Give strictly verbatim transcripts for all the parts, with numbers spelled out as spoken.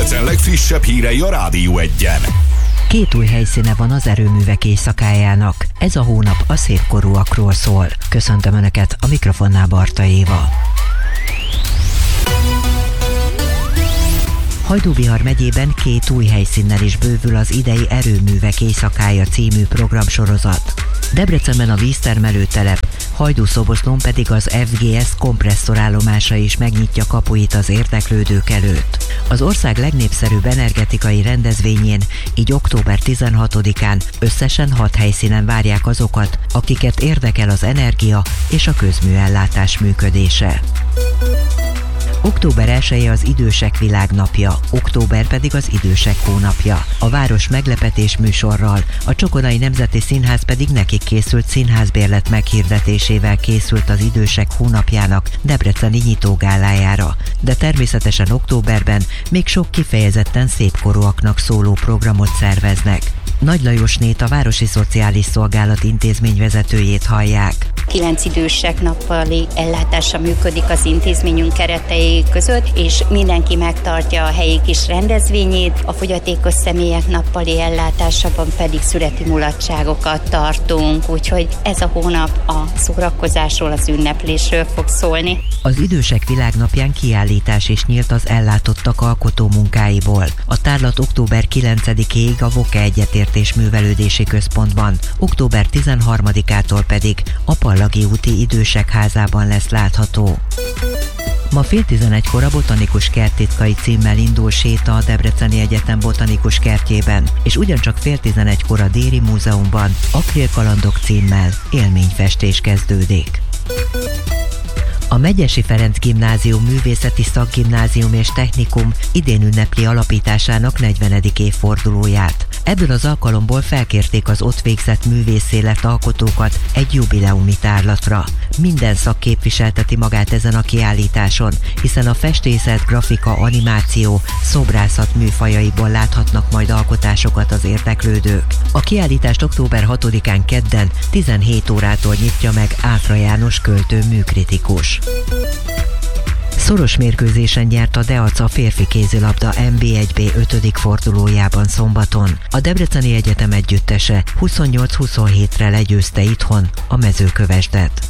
Debrecen legfrissebb hírei a Rádió Egyen. Két új helyszíne van az erőművek éjszakájának. Ez a hónap a szépkorúakról szól. Köszöntöm Önöket, a mikrofonnál Barta Éva. Hajdú-Bihar megyében két új helyszínnel is bővül az idei Erőművek éjszakája című programsorozat. Debrecenben a víztermelőtelep, Hajdú-Szoboszlón pedig az ef gé es kompresszorállomása is megnyitja kapuit az érdeklődők előtt. Az ország legnépszerűbb energetikai rendezvényén, így október tizenhatodikán összesen hat helyszínen várják azokat, akiket érdekel az energia és a közműellátás működése. Október elseje az Idősek Világnapja, október pedig az Idősek Hónapja. A város meglepetés műsorral, a Csokonai Nemzeti Színház pedig nekik készült színházbérlet meghirdetésével készült az Idősek Hónapjának debreceni nyitógálájára. De természetesen októberben még sok kifejezetten szépkorúaknak szóló programot szerveznek. Nagy Lajosnét, a Városi Szociális Szolgálat intézményvezetőjét hallják. Kilenc idősek nappali ellátása működik az intézményünk keretei között, és mindenki megtartja a helyi kis rendezvényét. A fogyatékos személyek nappali ellátásában pedig születi mulatságokat tartunk, úgyhogy ez a hónap a szórakozásról, az ünneplésről fog szólni. Az Idősek Világnapján kiállítás is nyílt az ellátottak alkotó munkáiból. A tárlat október kilencedikéig a Voke Egyetértés Művelődési Központban, október tizenharmadikától pedig a Pallagi úti Idősek Házában lesz látható. Ma fél tizenegykor a Botanikus Kert titkai címmel indul séta a Debreceni Egyetem botanikus kertjében, és ugyancsak fél tizenegykor a Déri Múzeumban Akrilkalandok címmel élményfestés kezdődik. A Megyesi Ferenc Gimnázium Művészeti Szakgimnázium és Technikum idén ünnepli alapításának negyvenedik évfordulóját. Ebből az alkalomból felkérték az ott végzett művészélet alkotókat egy jubileumi tárlatra. Minden szak képviselteti magát ezen a kiállításon, hiszen a festészet, grafika, animáció, szobrászat műfajaiból láthatnak majd alkotásokat az érdeklődők. A kiállítást október hatodikán kedden tizenhét órától nyitja meg Áfra János költő műkritikus. Szoros mérkőzésen nyert a Deaca férfi kézilabda en bé egy bé ötödik fordulójában szombaton. A Debreceni Egyetem együttese huszonnyolc huszonhétre legyőzte itthon a Mezőkövesdet.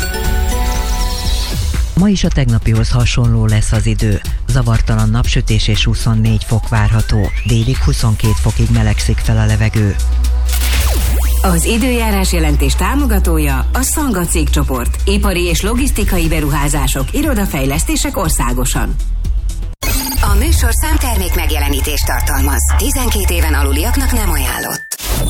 Ma is a tegnapihoz hasonló lesz az idő. Zavartalan napsütés és huszonnégy fok várható. Délig huszonkét fokig melegszik fel a levegő. Az időjárás jelentés támogatója a Szanga cégcsoport. Ipari és logisztikai beruházások, irodafejlesztések országosan. A műsorszám termék megjelenítést tartalmaz. tizenkét éven aluliaknak nem ajánlott.